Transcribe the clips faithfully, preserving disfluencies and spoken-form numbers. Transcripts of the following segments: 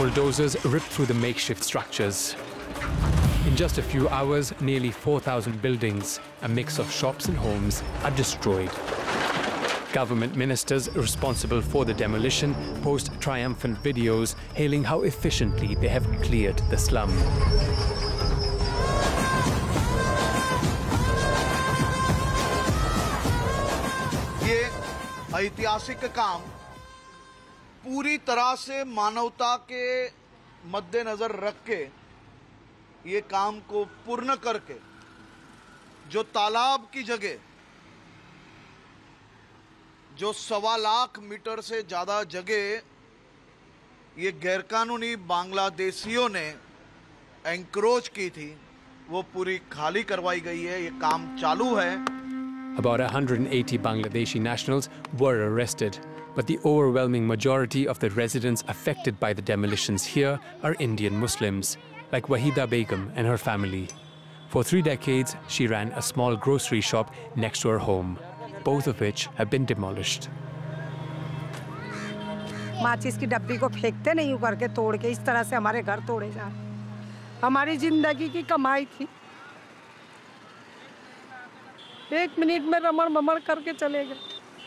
Bulldozers ripped through the makeshift structures. In just a few hours, nearly four thousand buildings, a mix of shops and homes, are destroyed. Government ministers responsible for the demolition post triumphant videos hailing how efficiently they have cleared the slum. ये ऐतिहासिक काम पूरी तरह से मानवता के मद्देनजर रख के ये काम को पूर्ण करके जो तालाब की जगह जो सवा लाख मीटर से ज़्यादा जगह ये गैरकानूनी बांग्लादेशियों ने एंक्रोच की थी वो पूरी खाली करवाई गई है। ये काम चालू है। About one hundred eighty Bangladeshi nationals were arrested, but the overwhelming majority of the residents affected by the demolitions here are Indian Muslims, like Wahida Begum and her family. For three decades, she ran a small grocery shop next to her home, both of which have been demolished. माचिस की डब्बी को फेंकते नहीं करके तोड़ के इस तरह से हमारे घर तोड़े जा रहे। हमारी जिंदगी की कमाई थी, एक मिनट में रमण भमण करके चले गए।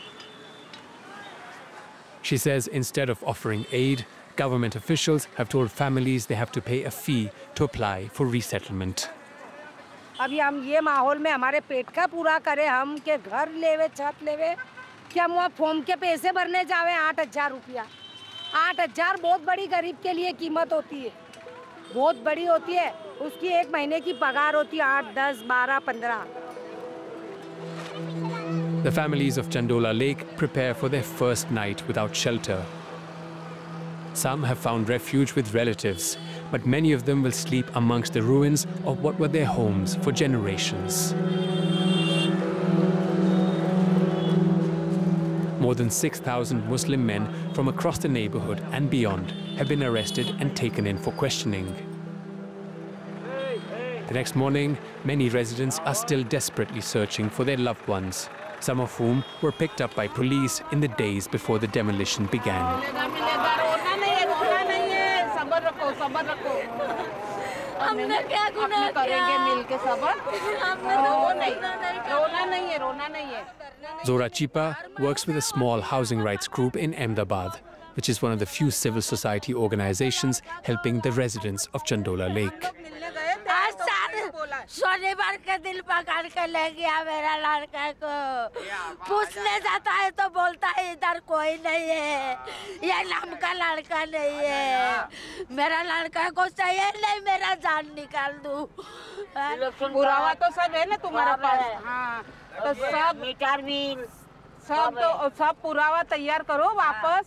She says instead of offering aid, government officials have told families they have to pay a fee to apply for resettlement. अभी हम ये माहौल में हमारे पेट का पूरा करें, हम के घर लेवे छत लेवे कि हम वहाँ फॉर्म के पैसे भरने जावे आठ हजार रुपया। आठ हजार बहुत बड़ी गरीब के लिए कीमत होती है, बहुत बड़ी होती है। उसकी एक महीने की पगार होती है आठ दस बारह पंद्रह। The families of Chandola Lake prepare for their first night without shelter. Some have found refuge with relatives, but many of them will sleep amongst the ruins of what were their homes for generations. More than six thousand Muslim men from across the neighborhood and beyond have been arrested and taken in for questioning. The next morning, many residents are still desperately searching for their loved ones, some of whom were picked up by police in the days before the demolition began. Zora Chipa works with a small housing rights group in Ahmedabad, which is one of the few civil society organizations helping the residents of Chandola Lake. शनिवार के दिन पकड़ के ले गया मेरा लड़का को, पूछने जाता है तो बोलता है इधर कोई नहीं है, ये नाम का लड़का नहीं है, मेरा लड़का को चाहिए नहीं, मेरा जान निकाल दूं। पुरावा तो सब है ना तुम्हारे पास? हाँ, तो सब मीटर भी सब तो सब पुरावा तैयार करो वापस।